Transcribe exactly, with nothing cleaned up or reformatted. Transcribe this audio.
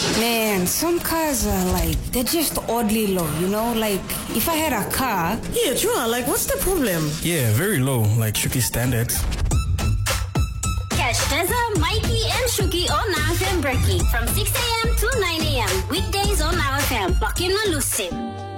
Man, some cars are like, they're just oddly low, you know? Like, if I had a car... Yeah, true. Like, what's the problem? Yeah, very low, like Shuki standards. Catch Teza, Mikey, and Shuki on Now F M Brekkie from six a.m. to nine a.m. Weekdays on Now F M. Lock in on Lucid.